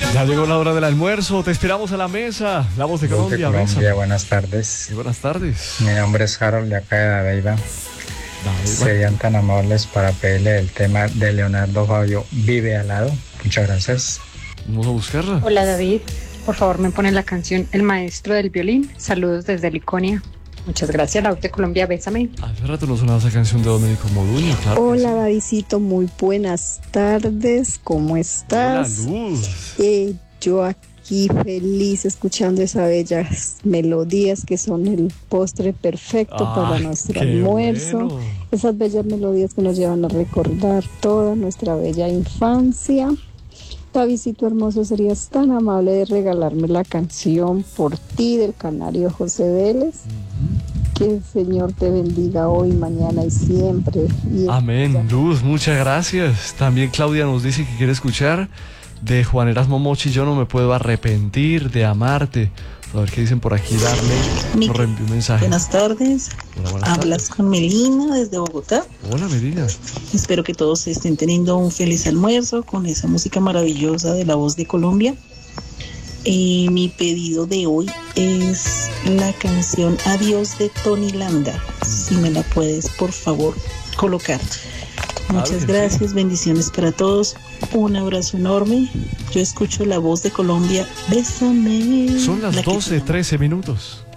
Ya llegó la hora del almuerzo, te esperamos a la mesa. La voz de Voz de Colombia, Colombia, buenas tardes. Muy buenas tardes. Mi nombre es Harold de acá de Dabeiba. Serían tan amables para pedirle el tema de Leonardo Fabio, Vive al lado. Muchas gracias. Vamos a buscarla. Hola David, por favor me ponen la canción El Maestro del Violín. Saludos desde Liconia. Muchas gracias, la voz de Colombia, bésame. Hace rato no sonaba esa canción de Domenico Modugno, claro. Hola, Davidcito, muy buenas tardes. ¿Cómo estás? Hola, Luz. Yo aquí feliz escuchando esas bellas melodías que son el postre perfecto para nuestro almuerzo. Bueno. Esas bellas melodías que nos llevan a recordar toda nuestra bella infancia. Davidcito hermoso, serías tan amable de regalarme la canción Por ti del canario José Vélez. Que el Señor te bendiga hoy, mañana y siempre. Amén, Luz, muchas gracias. También Claudia nos dice que quiere escuchar de Juan Erasmo Mochi, Yo no me puedo arrepentir de amarte. A ver qué dicen por aquí. Darle nos reenvió un mensaje. Buenas tardes. Hola, buenas Hablas tardes. con Melina desde Bogotá. Hola, Melina. Espero que todos estén teniendo un feliz almuerzo con esa música maravillosa de La Voz de Colombia. Mi pedido de hoy es la canción Adiós de Tony Landa. Si me la puedes, por favor, colocar. Muchas gracias, bendiciones para todos. Un abrazo enorme. Yo escucho La Voz de Colombia. Bésame. Son las 12:13 minutos.